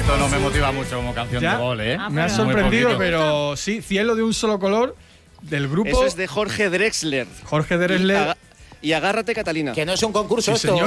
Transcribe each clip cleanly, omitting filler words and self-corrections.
Esto no me motiva mucho como canción de gol, ¿eh? Me ha sorprendido, Muy pero sí, Cielo de un solo color, del grupo... Eso es de Jorge Drexler. Jorge Drexler. Y Agárrate, Catalina. Que no es un concurso Sí, esto. señor.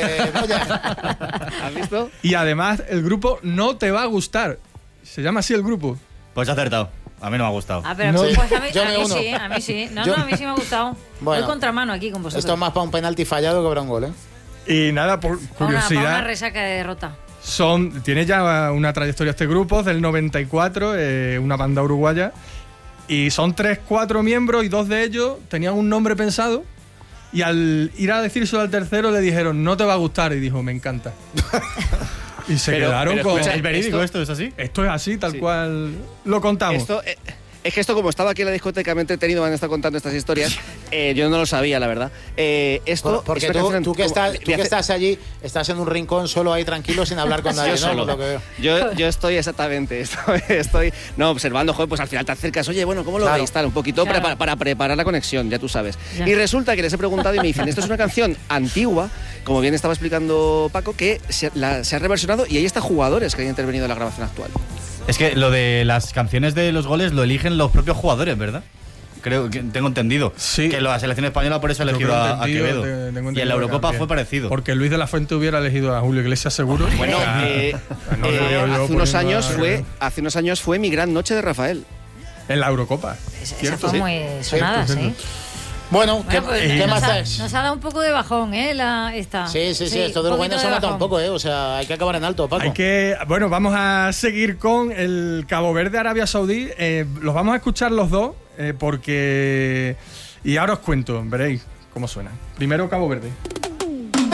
¿Has visto? Y además, el grupo No Te Va a Gustar. Se llama así el grupo. Pues ha acertado. A mí no me ha gustado. Ah, pero No. pues a mí Yo me uno. sí, a mí sí. No, Yo- a mí sí me ha gustado. Bueno. Voy contramano aquí con vosotros. Esto es más para un penalti fallado que para un gol, ¿eh? Y nada, por Pa' una curiosidad, resaca de derrota. tiene ya una trayectoria este grupo, del 94, una banda uruguaya. Y son 3-4 miembros y 2 de ellos tenían un nombre pensado. Y al ir a decírselo al tercero le dijeron, no te va a gustar. Y dijo, me encanta. Y se quedaron pero con... escucha, ¿Es verídico esto? ¿Es así? Esto es así, tal Sí. cual lo contamos. Esto, es que esto, como estaba aquí en la discoteca, me he entretenido, me han estado contando estas historias. Yo no lo sabía, la verdad. Esto Porque es una canción tú que estás allí, estás en un rincón solo ahí tranquilo sin hablar con nadie, Yo ¿no? solo. Por lo que veo. Yo estoy exactamente, estoy observando, joder, pues al final te acercas, oye, bueno, ¿cómo lo Claro. veis? Tal, un poquito Claro. para preparar la conexión, ya tú sabes. Ya. Y resulta que les he preguntado y me dicen, esto es una canción antigua, como bien estaba explicando Paco, que se ha reversionado y ahí está jugadores que han intervenido en la grabación actual. Es que lo de las canciones de los goles lo eligen los propios jugadores, ¿verdad? Creo que tengo entendido. Sí. Que la selección española por eso ha Yo elegido creo a entendido, Quevedo. tengo Y en entendido la Eurocopa también. fue parecido. Porque Luis de la Fuente hubiera elegido a Julio Iglesias seguro. Bueno, No le veo yo hace unos años fue Mi Gran Noche de Rafael. En la Eurocopa. Esa Cierto, fue sí. muy sonada, Cierto, sí. cierto. Bueno, ¿qué Pues más nos sabes? ha dado un poco de bajón, ¿eh? Esta. Sí, esto de un Uruguay poquito nos de ha matado un bajón. poco, ¿eh? O sea, hay que acabar en alto, Paco. Bueno, vamos a seguir con el Cabo Verde, Arabia Saudí. Los vamos a escuchar los dos porque... Y ahora os cuento, veréis cómo suena. Primero Cabo Verde.